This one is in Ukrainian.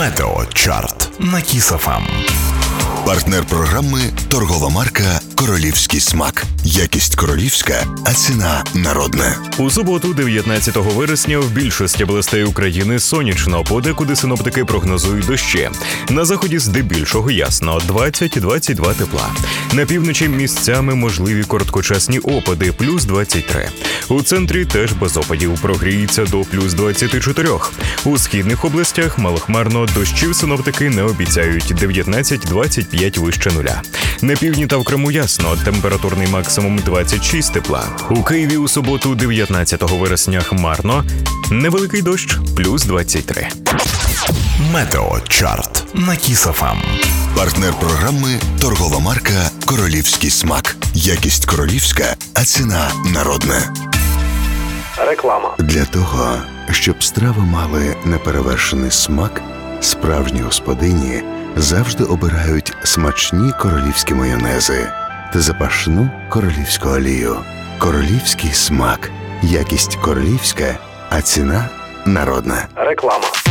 Метеочарт на Kiss FM. Партнер програми – торгова марка «Королівський смак». Якість королівська, а ціна народна. У суботу, 19 вересня, в більшості областей України сонячно, подекуди синоптики прогнозують дощі. На заході здебільшого ясно – 20-22 тепла. На півночі місцями можливі короткочасні опади – плюс 23. У центрі теж без опадів, прогріється до плюс 24. У східних областях малохмарно, дощів синоптики не обіцяють – 19-25 вище нуля. На півдні та в Криму ясно, температурний максимум 26 тепла. У Києві у суботу, 19 вересня, хмарно, невеликий дощ, плюс 23. Метеочарт на Kiss FM. Партнер програми – торгова марка «Королівський смак». Якість королівська, а ціна народна. Реклама. Для того, щоб страви мали неперевершений смак, справжні господині завжди обирають смачні королівські майонези та запашну королівську олію. Королівський смак. Якість королівська, а ціна народна. Реклама.